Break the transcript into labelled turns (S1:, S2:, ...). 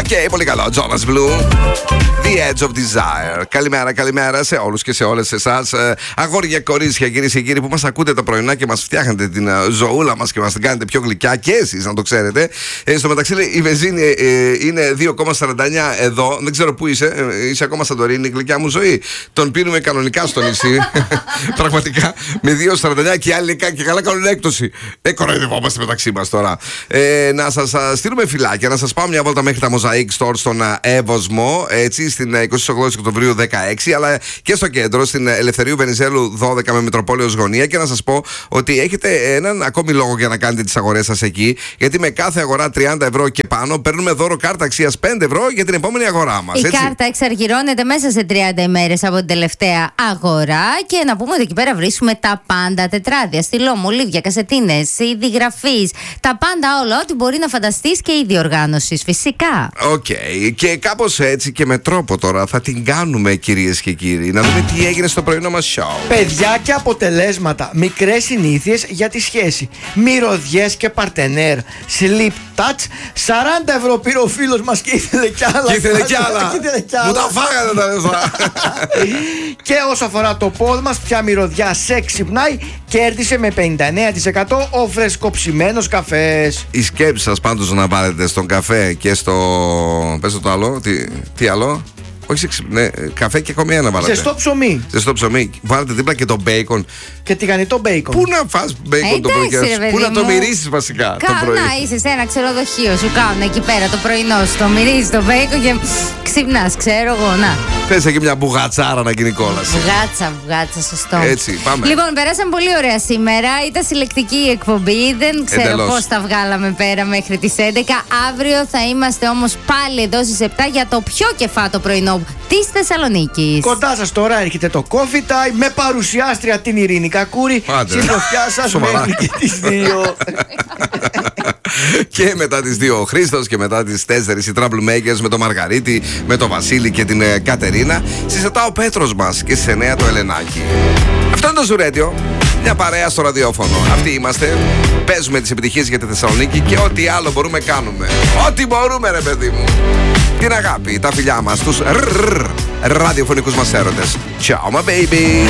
S1: Οκ, πολύ καλό. Jonas Blue. The Edge of Desire. Καλημέρα σε όλους και σε όλες εσάς, αγόρια, κορίτσια, κυρίες και κύριοι που μας ακούτε τα πρωινά και μας φτιάχνετε την ζωούλα μας και μας την κάνετε πιο γλυκιά και εσείς, να το ξέρετε. Στο μεταξύ, η βενζίνη είναι 2,49 εδώ. Δεν ξέρω πού είσαι. Είσαι ακόμα Σαντορίνη, γλυκιά μου ζωή. Τον πίνουμε κανονικά στο νησί. Πραγματικά με 2,49 και άλλοι και καλά κάνουν έκπτωση. Κοροϊδευόμαστε μεταξύ μας τώρα. Να σας στείλουμε φυλάκια, να σας πάω μια βόλτα μέχρι τα Mosaic Store στον Εύωσμο, έτσι, στην 28 Οκτωβρίου 16, αλλά και στο κέντρο, στην Ελευθερίου Βενιζέλου 12 με Μητροπόλεως Γωνία. Και να σας πω ότι έχετε έναν ακόμη λόγο για να κάνετε τις αγορές σας εκεί, γιατί με κάθε αγορά 30 ευρώ και πάνω παίρνουμε δώρο κάρτα αξίας 5 ευρώ για την επόμενη αγορά μας.
S2: Η κάρτα εξαργυρώνεται μέσα σε 30 ημέρες από την τελευταία αγορά. Και να πούμε ότι εκεί πέρα βρίσκουμε τα πάντα: τετράδια, στυλό, μολύβια, κασετίνες, είδη γραφής, τα πάντα όλα, ό,τι μπορεί να φανταστείς και είδη οργάνωσης, φυσικά.
S1: Οκ. Και κάπως έτσι και με τρόπο τώρα θα την κάνουμε, κυρίες και κύριοι. Να δούμε τι έγινε στο πρωινό μας show.
S3: Παιδιά και αποτελέσματα. Μικρές συνήθειες για τη σχέση. Μυρωδιές και παρτενέρ. Sleep touch. 40 ευρώ πήρε ο φίλος μας και ήθελε κι άλλα.
S1: Και ήθελε κι άλλα. Μου τα φάγανε τα λεφτά.
S3: Και όσο αφορά το πόδι μας, ποια μυρωδιά σε ξυπνάει, κέρδισε με 59% ο φρεσκοψημένος καφές.
S1: Η σκέψη σας πάντως να βάλετε στον καφέ και στο. Πες το άλλο. Τι άλλο? Όχι, ναι, καφέ και ακόμη ένα βάλατε.
S3: Ζεστό ψωμί.
S1: Ζεστό ψωμί. Βάλατε δίπλα και το μπέικον.
S3: Και τηγανιτό μπέικον.
S1: Πού να φας μπέικον το πρωί? Πού να το μυρίσεις βασικά το πρωί?
S2: Να είσαι σε ένα ξενοδοχείο, σου κάνουν εκεί πέρα το πρωινό σου. Το μυρίζεις το μπέικον και ξυπνάς, ξέρω εγώ. Να.
S1: Θες εκεί μια μπουγατσάρα να γίνει κόλαση.
S2: Μπουγάτσα, σωστό.
S1: Έτσι, πάμε.
S2: Λοιπόν, περάσαμε πολύ ωραία σήμερα. Ήταν συλλεκτική η εκπομπή. Δεν ξέρω πώς τα βγάλαμε πέρα μέχρι τις 11. Αύριο θα είμαστε όμως πάλι εδώ στις 7 για το πιο κεφάτο πρωινό της Θεσσαλονίκης.
S3: Κοντά σας τώρα έρχεται το Coffee Time με παρουσιάστρια την Ειρήνη Κακούρη. Συντροφιά σας μέχρι και τις 2.
S1: Και μετά τις 2 ο Χρήστος και μετά τις 4 οι Troublemakers με τον Μαργαρίτη, με τον Βασίλη και την Κατερίνα. Στις 7 ο Πέτρος μας και στις 9 το Ελενάκι. Αυτό είναι το Zoo Radio. Μια παρέα στο ραδιόφωνο. Αυτοί είμαστε. Παίζουμε τις επιτυχίες για τη Θεσσαλονίκη και ό,τι άλλο μπορούμε κάνουμε. Ό,τι μπορούμε, ρε παιδί μου. Την αγάπη, τα φιλιά μας, τους ραδιοφωνικούς μας έρωτες. Ciao, my baby.